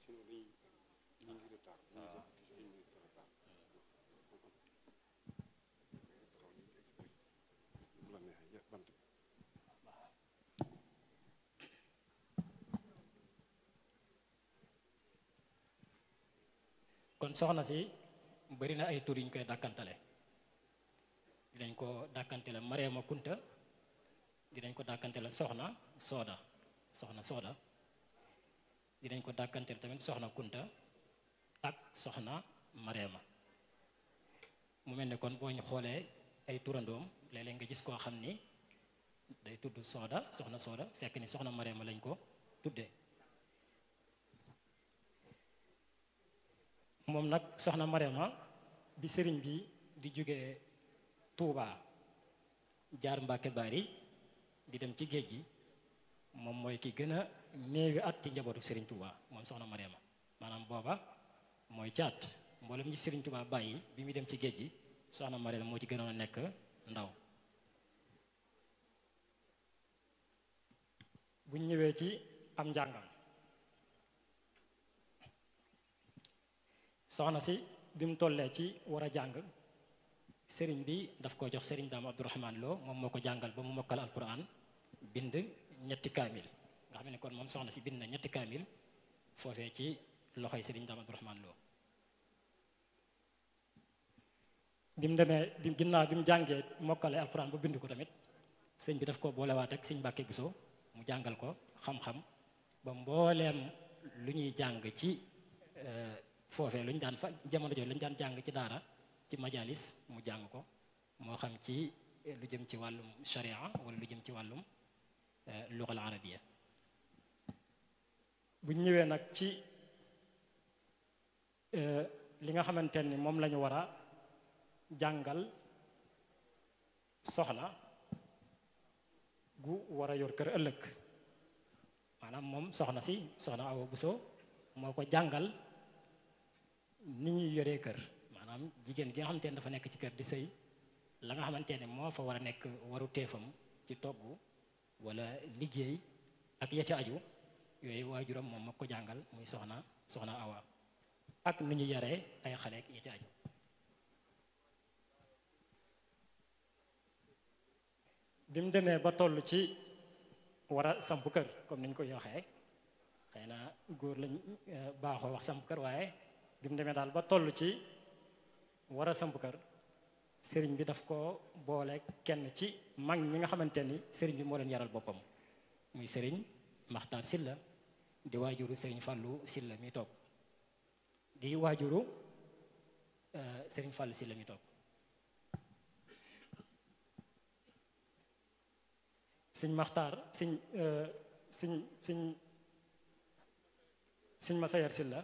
kon soxna si bari na ay tur yi ñu koy dàkkantale dinañ ko dàkkantale Mariama Kunta dinañ ko dàkkantale soxna Sooda dinañ ko dàkkantale tamit soxna Kunta ak soxna Mariama mu mel ne kon boo ñu xoolee ay turandoom léeg-léeg nga gis koo xam ni day tudd soxna Sooda fekk ni soxna Mariama lañ ko tuddee moom nag soxna Mariama bi sëriñ bi di jógee Touba jaar Mbàkke Bari di dem ci géej gi moom mooy ki gën a néewi at ci njabootu sëriñ Touba moom soxna Mariama maanaam booba mooy caat mboolem ñi sëriñ Touba bàyyi bi muy dem ci géej gi soxna Mariama moo ci gënoon a nekk ndaw buñ ñëwee ci am njàngam soxna si bi mu tollee ci war a jàng sëriñ bi daf ko jox sëriñ Daam Abdourahman Lo moom moo ko jàngal ba mu mokkal alquran bind ñetti kaamil nga xam ne kon moom soxna si bind na ñetti kaamil foofee ci loxoy sëriñ Daam Abdourahman Lo bi mu demee ginnaaw bi mu jàngee mokkale alquran ba bind ko tamit sëñ bi daf ko boolewaat ak sëñ Mbàkke Buso mu jàngal ko xam-xam ba mbooleem lu ñuy jàng ci foofee lu ñu daan fa jamono jooju lu ñu daan jàng ci daara ci majalis mu jàng ko moo xam ci lu jëm ci wàllum sharia wala lu jëm ci wàllum lugal arabiya bu ñëwee nag ci li nga xamante ni moom la ñu war a jàngal soxna gu war a yor kër ëllëg maanaam moom soxna Awa Buso moo ko jàngal ni ñuy yoree kër maanaam jigéen gi nga xamante ne dafa nekk ci kër di sëy la nga xamante ne moo fa war a nekk waru teefam ci togg wala liggéey ak ya ca aju yooyu waajuram moom moo ko jàngal muy soxna Awa ak ni ñu yaree ay xale ak ya ca aju bi mu demee ba toll ci war a samp kër comme ni ñu koy waxee xëy na góor lañ baaxoo wax samp kër waaye bi mu demee daal ba toll ci war a samp kër sëriñ bi daf ko boole kenn ci mag ñi nga xamante ni sëriñ bi moo leen yaral boppam muy sëriñ Maxtaar Silla di waajuru sëriñ Fàllu Silla mi toog di waajuru sëriñ Fàllu Silla mi toog sëñ Maxtaar sëñ Masayar Silla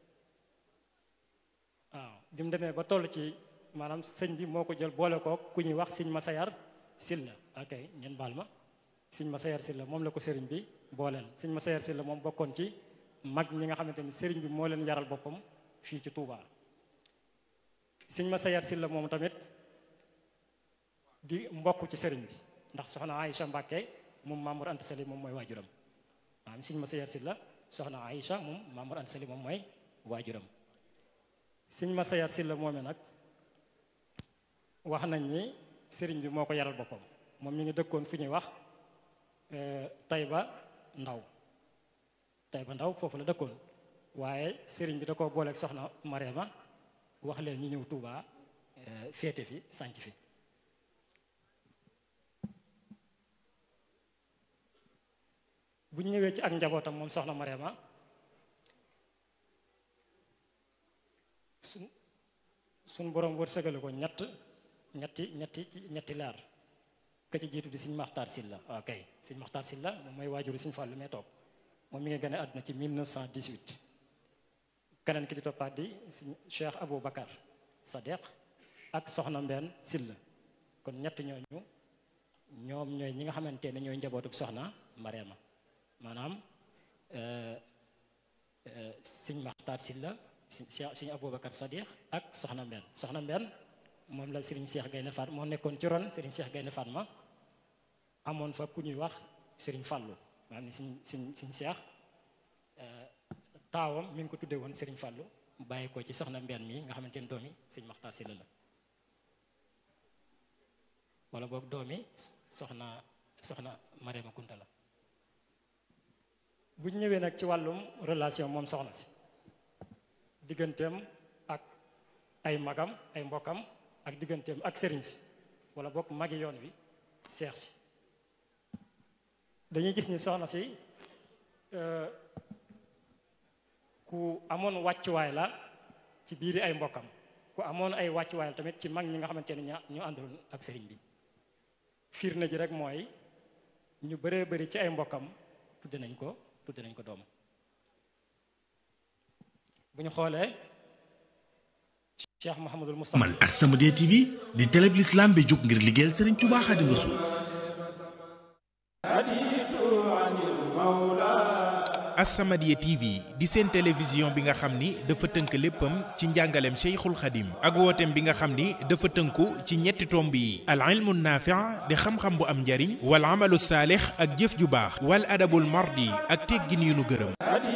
waaw bi mu demee ba toll ci maanaam sëñ bi moo ko jël boole ko ku ñuy wax sëñ Masayar Silla ok ngeen baal ma sëñ Masayar Silla moom la ko sëriñ bi booleel sëñ Masayar Silla moom bokkoon ci mag ñi nga xamante ni sëriñ bi moo leen yaral boppam fii ci Touba sëñ Masayar Silla moom tamit di mbokk ci sëriñ bi ndax soxna Aïcha Mbàkke moom Mamour Anta Sali moom mooy waajuram maanaam sëñ Masayar Silla soxna Aïcha moom Mamour Anta Sali moom mooy waajuram sëñ Masayar Silla moomee nag wax nañ ni sëriñ bi moo ko yaral boppam moom ñu ngi dëkkoon fu ñuy wax Tayba Ndaw foofu la dëkkoon waaye sëriñ bi da koo booleeg soxna Mariama wax leen ñu ñëw Touba féete fi sànc fi bu ñu ñëwee ci ak njabootam moom soxna Mariama suñ boroom wërsëgale ko ñetti leer ka ci jiitu di sëñ Maxtaar Silla ok sëñ Maxtaar Silla moom mooy waajuru sëñ Fàllu mee toog moom mi ngi gën a àdduna ci 1918 keneen ki di toppaat di sëñ Cheikh Abou Bakar Sadeq ak soxna Mbeen Silla kon ñett ñooñu ñoom ñooy ñi nga xamante ne ñooy njabootuk soxna Mariama maanaam sëñ Maxtaar Silla sëñ Aboubacar Sadiq ak soxna Mbeen moom la Serigne Cheikh Gaynde Fatma moo nekkoon ci ron Serigne Cheikh Gaynde Fatma amoon fa ku ñuy wax Serigne Fallou maanaam ni sëñ Cheikh taawam mi ngi ko tuddee woon Serigne Fallou bàyyi ko ci soxna Mbène mi nga xamante ni doomi sëñ Maxtaar Sylla la wala boog doomi soxna Mariama Kunta la. bu ñëwee nag ci wàllum relation moom soxna si digganteem ak ay magam ay mbokkam ak digganteem ak sëriñ si wala boog magi yoon wi seex si dañuy gis ni soxna si ku amoon wàccuwaay la ci biiri ay mbokkam ku amoon ay wàccuwaay tamit ci mag ñi nga xamante ne ñu àndaloon ak sëriñ bi firnde ji rek mooy ñu bëree bëri ci ay mbokkam tudde nañ ko doom bu ñu xoolee Cheikh Mouhamadul Moustapha man As-Samadiyya TV di télé bi l'islam bi jóg ngir liggéeyal Sëriñ Tuubaa Xaadimu Rasuul. As-Samadiyya TV di seen télévision bi nga xam ni dafa tënk léppam ci njàngaleem Cheikhul Khadim ak wooteem bi nga xam ni dafa tënku ci ñetti tomb yi al ilmu naafi' di xam-xam bu am njariñ wal amalu saalix ak jëf ju baax wal adabul mardi ak teggin yu nu gërëm.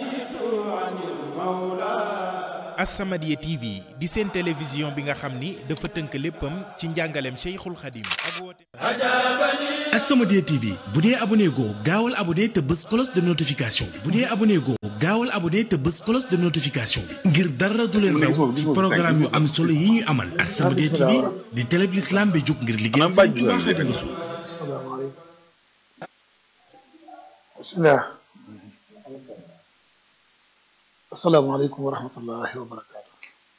As-Samadiyya TV di seen télévision bi nga xam ni dafa tënk léppam ci njàngaleem Cheikhul Khadim ak wooteem. As-Samadiyya TV bu dee abonné goo gaawal abonné te bës cloche de notification bi. bu dee abonné goo gaawal abonné te bës cloche de notification bi. ngir dara du leen raw ci programme yu am solo yi ñu amal. As-Samadiyya TV di télé bi l'islam bi jóg ngir liggéeyal Sëriñ Tuubaa Xaadimu Rasuul. asalaamaaleykum. bismillah. asalaamaaleykum wa rahmatullahi wa barakaatu.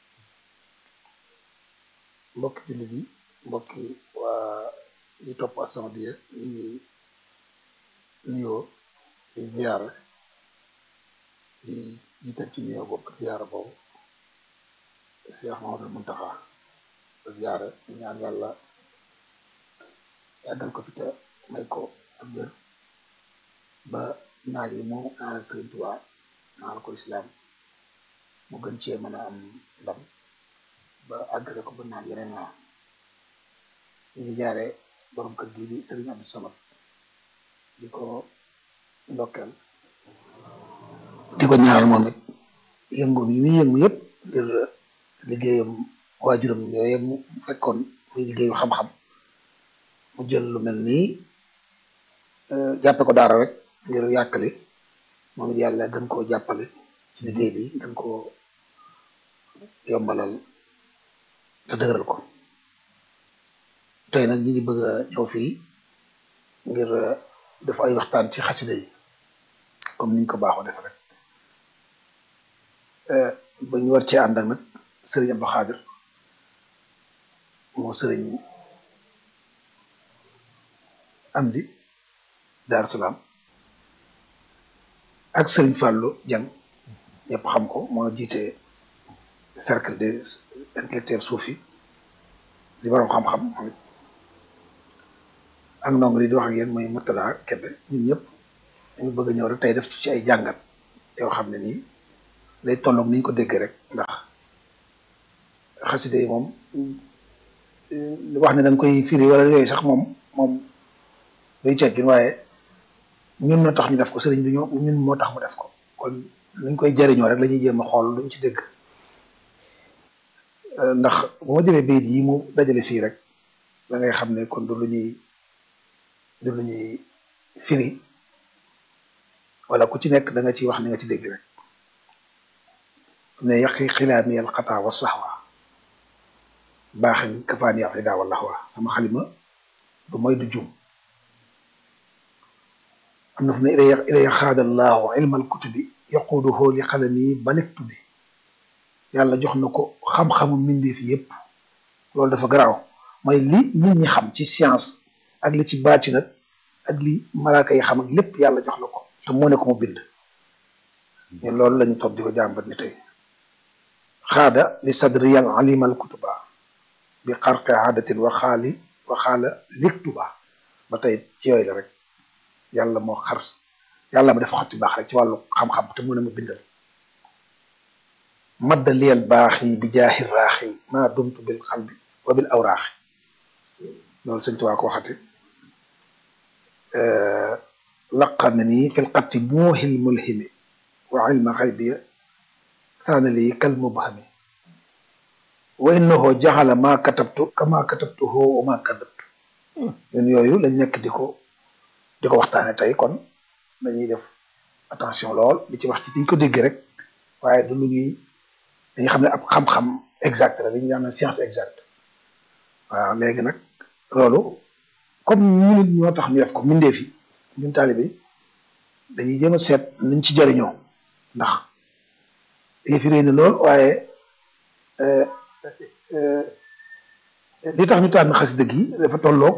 mbokki jullit yi mbokki waa yi topp As-Samadiyya ñu ngi nuyoo di ziyaara di jiital ci nuyoo boobu ziyaara boobu Cheikh Mouhamadul Mountakha ziyaara di ñaan yàlla yàggal ko fi te may ko ak wér ba naal yi mu naal Sëriñ Tuubaa naal ko islaam mu gën cee mën a am ndam ba àggale ko ba naan yeneen naa ñu ngi jaare borom kër gii di Serigne Abdou Samad di ko ndokkeel di ko ñaanal moom it yëngoom yi muy yëngu yëpp ngir liggéeyam waajuram yooyu mu fekkoon muy liggéeyu xam-xam mu jël lu mel nii jàppe ko daara rek ngir yàkkali moom it yàlla gën koo jàppale ci liggéey bi gën koo yombalal te dëgëral ko tey nag ñi ngi bëgg a ñëw fii ngir def ay waxtaan ci xasida yi comme niñ ko baaxoo defe rek ba ñu war cee ànd ak nag sëriñ Abdou Khadir moo sëriñ Amdi Daaru Salaam ak sëriñ Fallou Dieng ñëpp xam ko moo jiite cercle des intellectuels soufi di borom xam-xam moom it ak ndongo li di wax ak yéen mooy Murtada Kebe ñun ñëpp dañu bëgg a ñëw rek tey def ci ay jàngat yoo xam ne nii day tolloog ni ñu ko déggee rek ndax xaside yi moom wax ne dañ koy firi wala yooyu sax moom day ceggin waaye ñun na tax ñu def ko sëriñ bi ñun moo tax mu def ko kon luñ koy jariñoo rek la ñuy jéem a xool luñ ci dégg ndax bu ma jëlee bayit yi mu dajale fii rek da ngay xam ne kon du lu ñuy firi wala ku ci nekk da nga ciy wax ni nga ci dégg rek ne yaqi xilaami al xataa wa saxwa baaxin kafaani al xidaa wal laxwa sama xalima du mooy du juum am na fu ne ilaya xaadallahu ilmal kutubi yaquuduhu li xalami baliktu bi yàlla jox na ko xam-xamu mbindeef yépp loolu dafa garaaw mooy li nit ñi xam ci science ak li ci baati nag ak li malaaka yi xam ak lépp yàlla jox na ko te moo ne ko mu bind ñun loolu lañu toog di ko jàmbat ni tey xaada li sadriyal alimal kutuba bi xarqe aadatin waxaala liktuba ba tey ci yooyu la rek yàlla moo xar yàlla ma def xotti baax rek ci wàllu xam-xam te mu ne ma bindal madda liyal baaxi bi jaahi raaxi maa dumtu bil qalbi wa bil awraaxi loolu sëñ Tuubaa ko waxati laqana nii fil qatti muuhil mulhimi wa ilma xaybiya saana lii kal mubhami wa innahu jaxala maa katabtu kama katabtuhu wa maa kadabtu ñun yooyu lañ nekk di ko waxtaane tey kon dañuy def attention lool di ci wax ci diñ ko dégg rek waaye du lu ñuy dañuy xam ne ab xam-xam exact la li ñuy wax ne science exacte waaw léegi nag loolu comme ñun ñoo tax ñu def ko mindee fi ñun taalibe dañuy jéem a seet niñ ci jëriñoo ndax yëf yi réy na lool waaye li tax ñu tànn xasida gi dafa tolloog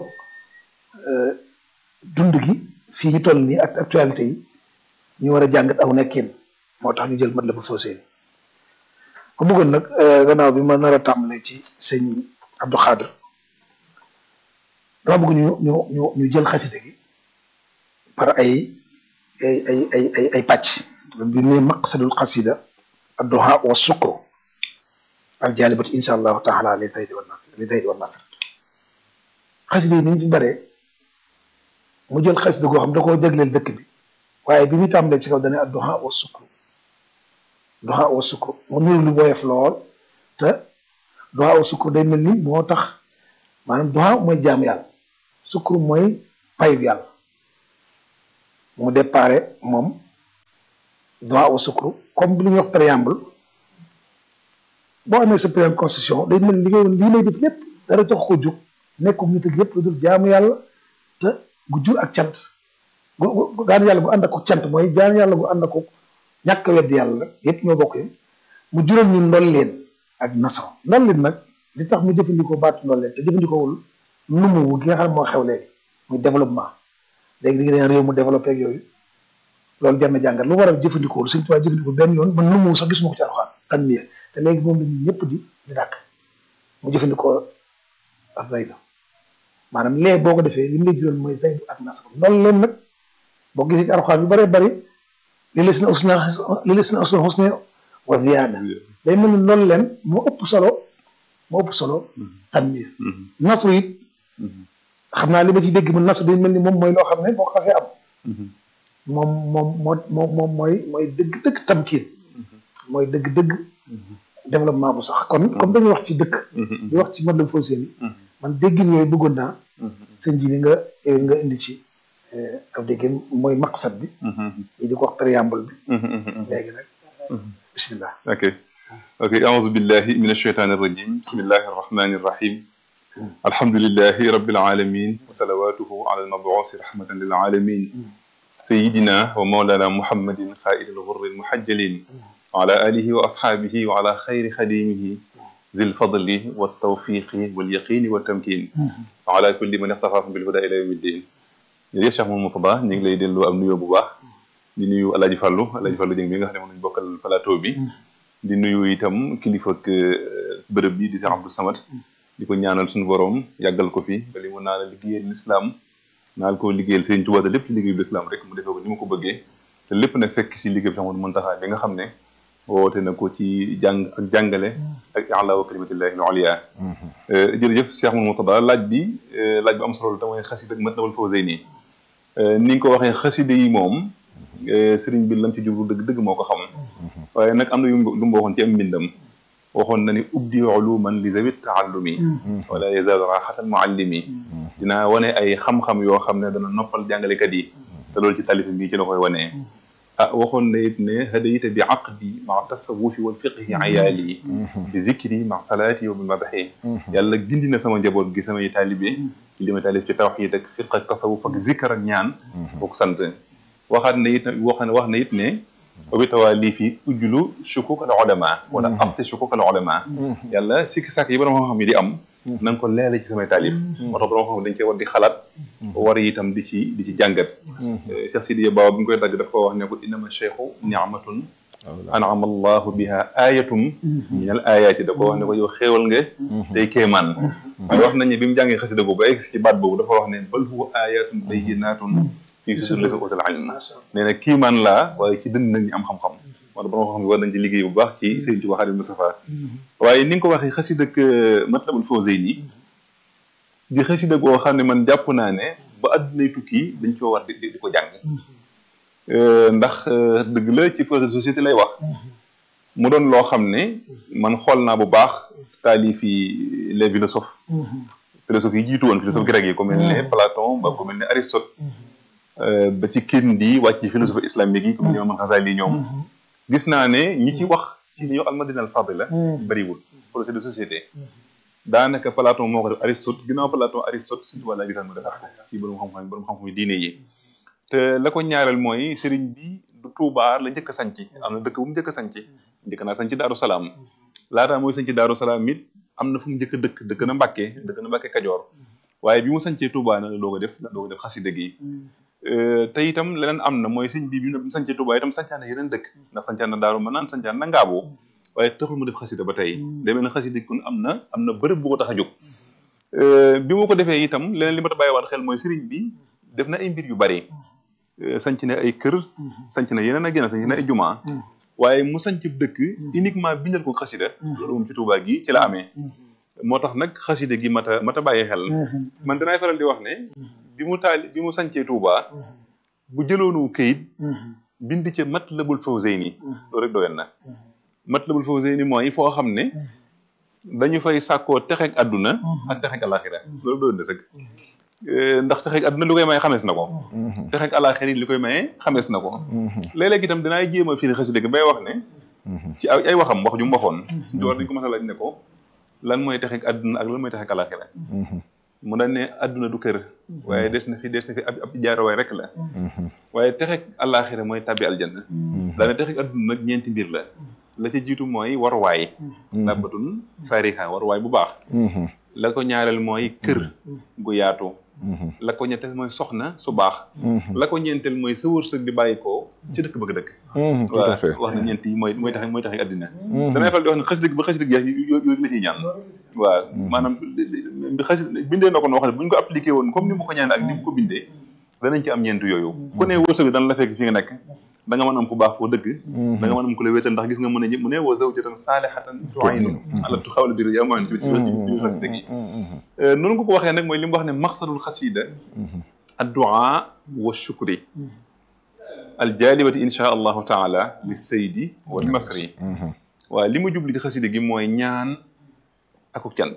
dund gi fii ñu toll nii ak actualité yi ñu war a jàngat aw nekkin moo tax ñu jël Matlabul Fawzayni ko bëggoon nag gannaaw bi ma nar a tàmbalee ci sëñ Abdou Khadre dama bëgg ñu jël xasida gi par ay pàcc bi ne maqsadul xasida ad-duhaa wa sukru al jaalibatu insha allahu taala li taydi wa nasr xasida yi ni ñu bare mu jël xasida goo xam da koo jagleel dëkk bi waaye bi muy tàmbalee ci kaw dane ad-duhaa wa sukru duhaa wa sukru mu niru lu woyof lool te duhaa wa sukru day mel ni moo tax maanaam duhaa mooy jaam yàlla sukru mooy payu yàlla mu déparé moom duhaa wa sukru comme bi li ñuy wax préambule boo amee sa préambule constitution day mel ni lii may def lépp dara tax ko jóg nekkum nit ak lépp lu dul jaamu yàlla te gu jur ak cant gaan yàlla bu ànd ak ko cant mooy jaamu yàlla bu ànd ak ko ñàkk a wedd yàlla rek yëpp ñoo bokk yam mu jural ñu ndolleen ak nasro ndolleen nag li tax mu jëfandikoo baatu ndolleen te jëfandikoowul numu gi nga xam ne moo xew léegi muy développement léegi di nga réew mu développé ak yooyu loolu jar na jàngat lu waral jëfandikoo lu Sëñ Tuubaa jëfandikoo benn yoon man numu sax gisuma ko ci Alxuraan tan miya te léegi moom la ñu ñëpp di dàkk mu jëfandikoo ak zaydu maanaam léegi boo ko defee li mu lay jural mooy zaydu ak nasro ndolleen nag boo gisee ci Alxuraan yu bëree bëri li la si na usna husna wa ziyaada day mel ni loolu leen moo ëpp solo tanmiya nasru it xam naa li ma ci dégg mu nasru day mel ni moom mooy loo xam ne boo ko xasee am moom mooy dëgg-dëgg tamkiin mooy dëgg-dëgg développement bu sax kon comme dañuy wax ci dëkk di wax ci Matlabul Fawzayni man déggin yooyu bëggoon naa sëñ ji li nga indi ci ab dégg mooy maqsad bi yi di ko wax préambule bi léegi nag bismillah ok aouzu billahi min ashaytani irrajim bismillahi arrahmani irrahim alhamdulillahi rabbil alamin wa salawatuhu ala almabuusi rahmatan lil alamin sayidina wa mawlana muhammadin xaa'idil ghurril muhajjalin wa ala alihi wa ashabihi wa ala xayri xadimihi zil fadli wa tawfiqi wal yaqini wa tamkin wa ala kulli man ixtafaahum bil huda ila yawmi ddin jërëjëf Cheikh Mouhamadou Mourtada ñu ngi lay delloo am nuyoo bu baax di nuyu Alaaji Fàllu Jeng bi nga xam ne moom lañu bokkal plateau bi di nuyu itam kilifa ak bërëb bi di Cheikh Abdou Samad di ko ñaanal suñu borom yàggal ko fi ba li mu naa la liggéeyal lislaam naal ko liggéeyal Sëriñ Tuubaa te lépp ci liggéeyu lislaam rek mu defee ko ni ma ko bëggee te lépp nag fekk si liggéey bi Cheikh Mouhamadou Mountakha bi nga xam ne woote na ko ci jàng ak jàngale ak i'laa wa kalimatillahi al-ulya jërëjëf Cheikh Mouhamadou Mourtada laaj bi am solo la te mooy xasida ak Matlabul Fawzayni ni nga ko waxee xasida yi moom sëriñ bi lam ci jublu dëgg moo ko xam waaye nag am na lu mu waxoon ci am mbindam waxoon na ni ubdi uluman li zawit taallumi wala yazaalu raaxatan muallimi dinaa wane ay xam-xam yoo xam ne dana noppal jàngalekat yi te loolu ci talifi bii ci la koy wanee waxoon na it ne hadayta bi aqdi ma tasawufi wal fiqhi ayaali bi zikri ma salaati wa bi madaxi yàlla gindi na sama njaboot gi samay taalibe ci li ma taalif ci tawxiid ak fiq ak tasawuf ak zikar ak ñaan boo ko sant wax na it ne obitawaa lii fi ujjulu shukuk al ulama wala afti shukuk al ulama yàlla sikki sàkk yi borom xam-xam yi di am na nga ko leele ci samay taalif moo tax borom xam dañ cee war di xalaat war itam di ci jàngat Cheikh Sidiya Baba bi ñu koy dagg daf ko wax ne ko innama cheikhu ni'matun an'ama allahu biha ayatum min al ayati da ko wax ne ko yow xéewal nga tey kéemaan waaye wax nañu bi mu jàngee xasida boobu ba egg ci baat boobu dafa wax ne bal huwa ayatun bayyinatun fii sudur utul ilm nee na kiimaan laa waaye ci dënn nag ñu am xam-xam moo tax borom xam-xam yi war nañ ci liggéey bu baax ci Sëriñ Tuubaa Xaadimu Mustafaa waaye ni nga ko waxee xasida ak Matlabul Fawzayni di xasida goo xam ne man jàpp naa ne ba addunay tukki dañ coo war di ko jàng ndax dëgg la ci projet de société lay wax mu doon loo xam ne man xool naa bu baax taalifi les philosophes yi jiitu woon philosophe grec yi ku mel ne Platon ba ku mel ne Aristote ba ci Kindi wàcc ci philosophie islamique yi comme ñoom Ghazali ñoom gis naa ne ñi ci wax ci li ñuy wax al-madina al-fadila bëriwul projet de société daanaka Platon moo ko def Aristote ginnaaw Platon Aristote surtout wala gisaan mu defar ci borom xam-xam yi diine yi te la ko ñaareel mooy sëriñ bi du Touba la njëkk a sanc am na dëkk bu mu njëkk a sanc njëkk naa sanc Daaru Salaam laataa mooy sanc Daaru Salaam it am na fu mu njëkk a dëkk na Mbàkke Kajoor waaye bi mu sancee Touba na la doog a def xasida gi te itam leneen am na mooy sëñ bi mu sancee Touba itam sancaan na yeneen dëkk ndax sancaan na Daaru Manaan sancaan na Ngaabo waaye taxul mu def xasida ba tey demee na xasida kon am na bërëb bu ko tax a jóg bi mu ko defee itam leneen li ma ta bàyyiwaat xel mooy sëriñ bi def na ay mbir yu bari sanc na ay kër sanc na yeneen ak yeneen sanc na ay jumaa waaye mu sanc dëkk uniquement bindal ko xasida loolu moom ci Touba gi ci la amee moo tax nag xasida gi mata bàyyi xel man danaay faral di wax ne bi mu sancee Touba bu jëloonu këyit bind ca Matlabul Fawzayni loolu rek doyoon na Matlabul Fawzayni mooy foo xam ne dañu fay sàkkoo texeeg àdduna ak texeeg alaxira loolu doyoon na sëg ndax texeeg àdduna li koy maye xamees na ko texeeg alaxira li koy maye xamees na ko léeg-léeg itam dinaay jéem a firi xasida gi bay wax ne ci ay waxam wax ju mu waxoon door dañ ko mas a laaj ne ko lan mooy texeeg àdduna ak lan mooy texeeg alaxira mu daan ne àdduna du kër waaye des na fi ab jaarowaay rek la waaye texeeg alaxira mooy tabbi aljanna daane texeeg àdduna nag ñeenti mbir la ci jiitu mooy waruwaay dabbatun fariha waruwaay bu baax la ko ñaareel mooy kër gu yaatu la ko ñetteel mooy soxna su baax la ko ñeenteel mooy sa wërsëg di bàyyi ko ci dëkk bëgg dëkk waaw wax na ñeent yi mooy tax àddina damay faral di wax ne xasida ba xasida jeex yooyu la ciy ñaan waaw maanaam bindee na ko noo xam ne bu ñu ko appliqué woon comme ni mu ko ñaan ak ni mu ko bindee danañ ci am ñeent yooyu ku ne wërsëg dana la fekk fi nga nekk da nga mën am fu baax foo dëgg da nga mën am ku la wéetal ndax gis nga mu ne wa zawjatan salihatan tu'inu ala tuxawla bir yaman ci xasida gi noonu nga ko waxee nag mooy li mu wax ne maqsadul xasida ad-du'a wa shukri al jalibati insha allahu taala li saydi wal masri waaw li ma jubli ci xasida gi mooy ñaan akuk cant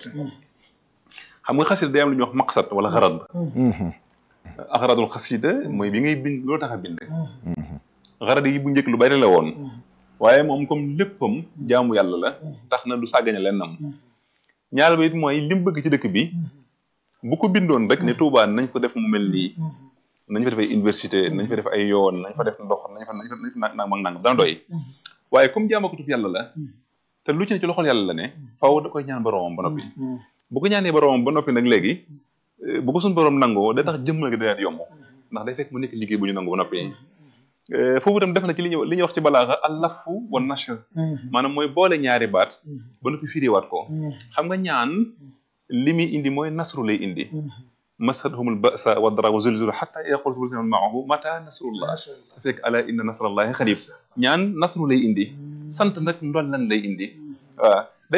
xam nga xasida day am lu ñuy wax maqsad wala xarad axaradul xasida mooy bi ngay bind loolu tax a bind xarad yi bu njëkk lu bari la woon waaye moom comme léppam jaamu yàlla la tax na du sàggane lennam ñaar ba it mooy li mu bëgg ci dëkk bi bu ko bindoon rek ne Touba nañ ko def mu mel nii nañ fa def ay université nañ fa def ay yoon nañ fa def ndox nañ fa nangam ak nangam dana doy waaye comme jaamakutub yàlla la te lu ci ne ci loxol yàlla la ne faaw da koy ñaan boromam ba noppi bu ko ñaanee boromam ba noppi nag léegi bu ko suñ borom nangoo day tax jëmmal gi day yomb ndax day fekk mu nekk liggéey bu ñu nangu ba noppi foofu itam def na ci li ñuy wax ci balaaxa al-laffu wa nashr maanaam mooy boole ñaari baat ba noppi firiwaat ko xam nga ñaan li muy indi mooy nasru lay indi masadhumul ba'sa wa dara wa zulzilu hatta yaqulu subhanahu ma'ahu mata nasrullah fekk ala inna nasrallahi qarib ñaan nasru lay indi sant nag ndollan lay indi waaw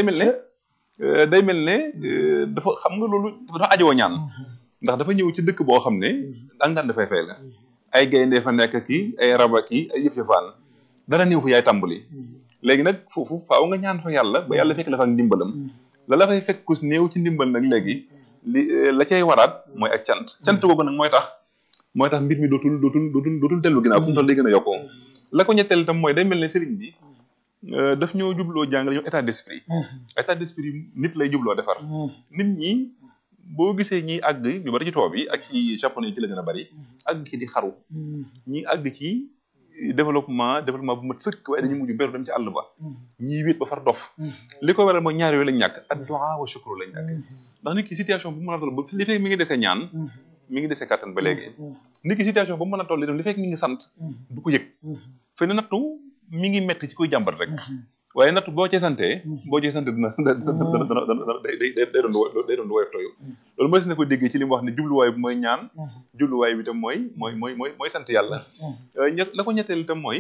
day mel ne dafa xam nga loolu dafa ajoo ñaan ndax dafa ñëw ci dëkk boo xam ne daan dafay fay la ay gaynde fa nekk kii ay raba kii ay yëf yëfaan dara néew fa yaay tàmbali léegi nag foofu faaw nga ñaan fa yàlla ba yàlla fekk la fa ak ndimbalam la fay fekk ku néew ci ndimbal nag léegi la cay waraat mooy ak cant googu nag mooy tax mbir mi dootul dellu ginnaaw fu mu toll day gën a yokkoo la ko ñetteel itam mooy day mel ne sëriñ bi daf ñoo jubloo jàngale ñoo état d'esprit nit lay jubloo defar nit ñi boo gisee ñiy àgg ñu bari ci tubaab yi ak ci japonais yi ci la gën a bari àgg ci di xaru ñi àgg ci développement bu mat sëkk waaye dañuy mujj beru dem ci àll ba ñiy wéet ba far dof li ko waral mooy ñaar yooyu lañ ñàkk ad-du'a wa shukru lañ ñàkk ndax nit ki situation bu mën a toll ba li fekk mi ngi desee ñaan mi ngi desee kàttan ba léegi nit ki situation bu mën a toll itam li fekk mi ngi sant du ko yëg fe ne nattu mi ngi metti ci koy jàmbat rek waaye nattu boo cee sante dina day doon woyof toyu loolu mooy si ne ko déggee ci li mu wax ne jubluwaay bi mooy ñaan jubluwaay bi itam mooy sant yàlla la ko ñetteel itam mooy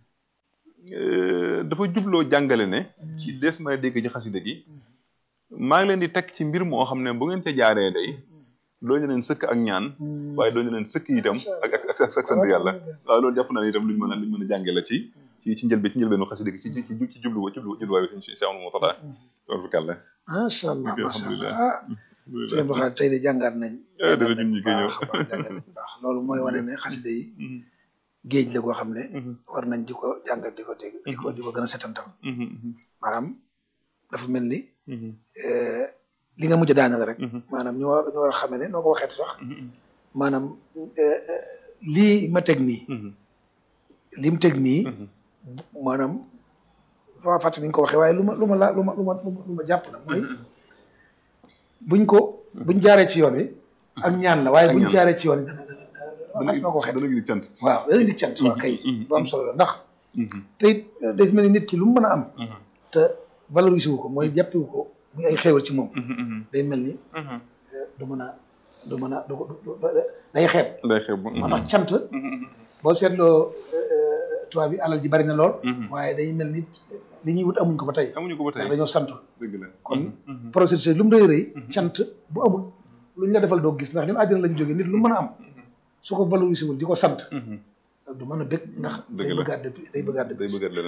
dafa jubloo jàngale ne ci des ma dégg ci xasida gi maa ngi leen di teg ci mbir moo xam ne bu ngeen ca jaaree day doo ñu leen sëkk ak ñaan waaye doo ñu leen sëkk itam ak sant yàlla waaw loolu jàpp naa ne itam luñ mën a jànge la ci ci njëlbeenu xasida gi ci jubluwaay bi si amul moo tax loolu kàlla macha allah macha alhamdulilah allah sëñ Abdou Khadre tey de jàngaat nañ dara ñun ñi koy ñëw jàngaat nañ baax loolu mooy wane ne xasida yi géej la goo xam ne war nañ di ko jàngat di ko dégg di ko gën a setantal maanaam dafa mel ni li nga mujj a daanal rek maanaam ñu war a xamee ne noo ko waxeet sax maanaam lii ma teg nii li mu teg nii maanaam waa fàtte ni nga ko waxee waaye lu ma jàpp la mooy buñ jaaree ci yoon wi ak ñaan la waaye buñ jaaree ci yoon wi dana noo ko waxee dana gi cant waaw dana di cant waaw kay lu am solo la ndax te it day mel ni nit ki lu mu mën a am te valoriser wu ko mooy jàppewu ko muy ay xéewal ci moom day mel ni du mën a day xeeb moo tax cant boo seetloo tubaab bi alal ji bari na lool waaye day mel ni li ñuy wut amuñ ko ba tey dañoo santul dëgg la kon processus lu mu rëy rëy cant bu amul lu ñu la defal doo gis ndax ñun àddina lañ jógee nit lu mën a am su ko valoriser wul di ko sant du mën a bëgg ndax day bëggaat